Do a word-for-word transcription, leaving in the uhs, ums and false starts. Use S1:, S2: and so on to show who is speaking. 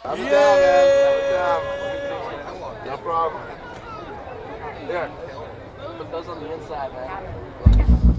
S1: Have a time, man. Have a time. No problem. There.
S2: Put those on the inside, man.